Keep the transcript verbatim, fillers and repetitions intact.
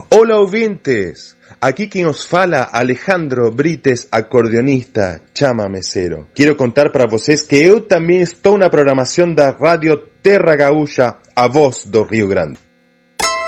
Hola ouvintes, aquí quien os fala Alejandro Brites, acordeonista, chamamecero. Quero contar para vocês que eu também estou na programação da Rádio Terra Gaúcha, a voz do Rio Grande.